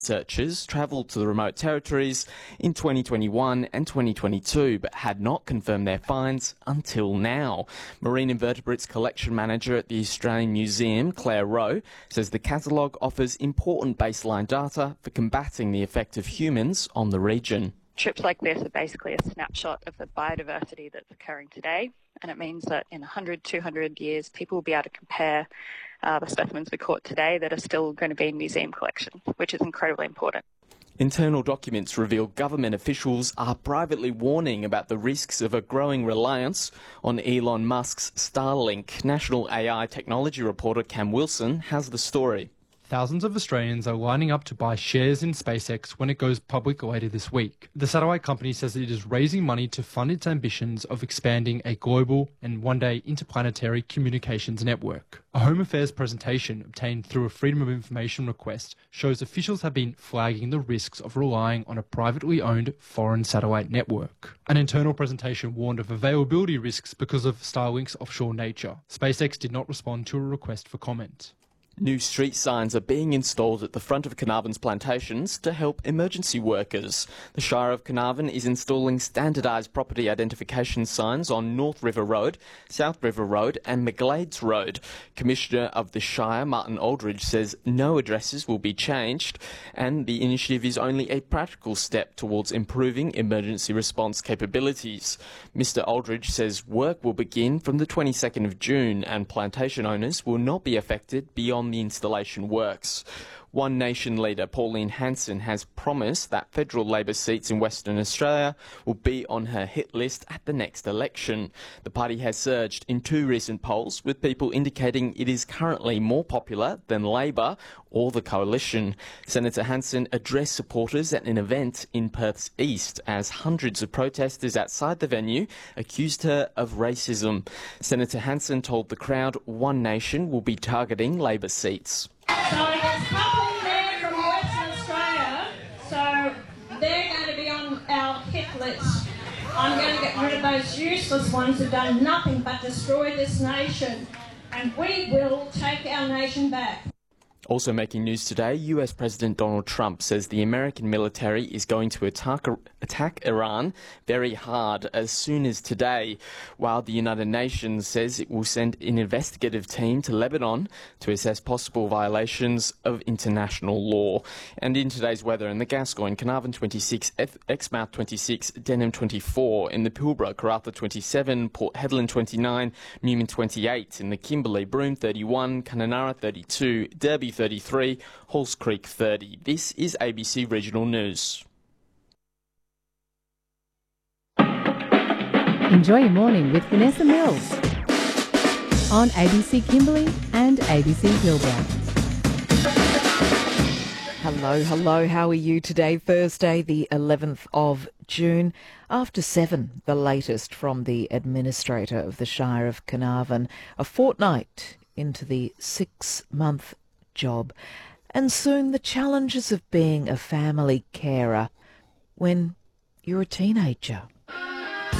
Researchers travelled to the remote territories in 2021 and 2022 but had not confirmed their finds until now. Marine Invertebrates Collection Manager at the Australian Museum, Claire Rowe, says the catalogue offers important baseline data for combating the effect of humans on the region. Trips like this are basically a snapshot of the biodiversity that's occurring today, and it means that in 100, 200 years, people will be able to compare the specimens we caught today that are still going to be in museum collections, which is incredibly important. Internal documents reveal government officials are privately warning about the risks of a growing reliance on Elon Musk's Starlink. National AI technology reporter Cam Wilson has the story. Thousands of Australians are lining up to buy shares in SpaceX when it goes public later this week. The satellite company says it is raising money to fund its ambitions of expanding a global and one day interplanetary communications network. A Home Affairs presentation obtained through a Freedom of Information request shows officials have been flagging the risks of relying on a privately owned foreign satellite network. An internal presentation warned of availability risks because of Starlink's offshore nature. SpaceX did not respond to a request for comment. New street signs are being installed at the front of Carnarvon's plantations to help emergency workers. The Shire of Carnarvon is installing standardised property identification signs on North River Road, South River Road and McGlades Road. Commissioner of the Shire, Martin Aldridge, says no addresses will be changed and the initiative is only a practical step towards improving emergency response capabilities. Mr Aldridge says work will begin from the 22nd of June and plantation owners will not be affected beyond the installation works. One Nation leader, Pauline Hanson, has promised that federal Labor seats in Western Australia will be on her hit list at the next election. The party has surged in two recent polls, with people indicating it is currently more popular than Labor or the Coalition. Senator Hanson addressed supporters at an event in Perth's east as hundreds of protesters outside the venue accused her of racism. Senator Hanson told the crowd One Nation will be targeting Labor seats. So there's a couple there from Western Australia, so they're going to be on our hit list. I'm going to get rid of those useless ones who've done nothing but destroy this nation, and we will take our nation back. Also making news today, US President Donald Trump says the American military is going to attack Iran very hard as soon as today, while the United Nations says it will send an investigative team to Lebanon to assess possible violations of international law. And in today's weather, in the Gascoyne, Carnarvon 26, Exmouth 26, Denham 24, in the Pilbara, Karratha 27, Port Hedland 29, Newman 28, in the Kimberley, Broome 31, Kununurra 32, Derby 33, Halls Creek 30. This is ABC Regional News. Enjoy your morning with Vanessa Mills on ABC Kimberley and ABC Pilbara. Hello, how are you today? Thursday, the 11th of June. After 7, the latest from the Administrator of the Shire of Carnarvon, a fortnight into the 6-month job, and soon the challenges of being a family carer when you're a teenager.